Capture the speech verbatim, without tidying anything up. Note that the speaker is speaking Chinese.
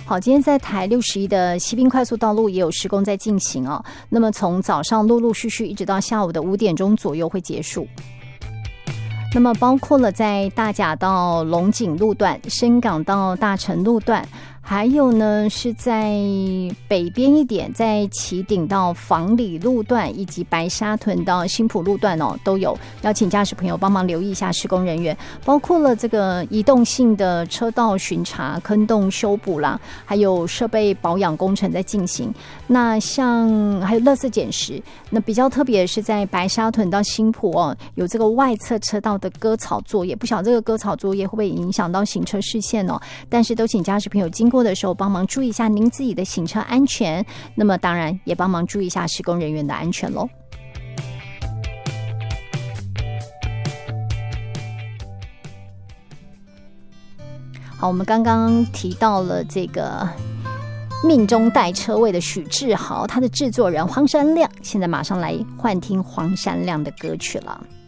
好，今天在台六十一的西滨快速道路也有施工在进行哦。那么从早上陆陆续续一直到下午的五点钟左右会结束。那么包括了在大甲到龙井路段、深港到大城路段，还有呢是在北边一点，在旗顶到房里路段以及白沙屯到新埔路段哦，都有邀请驾驶朋友帮忙留意一下施工人员，包括了这个移动性的车道巡查、坑洞修补啦，还有设备保养工程在进行。那像还有垃圾捡拾，那比较特别的是在白沙屯到新埔哦，有这个外侧车道的割草作业，不晓得这个割草作业会不会影响到行车视线哦？但是都请驾驶朋友经过的时候帮忙注意一下您自己的行车安全，那么当然也帮忙注意一下施工人员的安全咯。好，我们刚刚提到了这个命中带车位的许志豪，他的制作人黄山亮，现在马上来幻听黄山亮的歌曲了。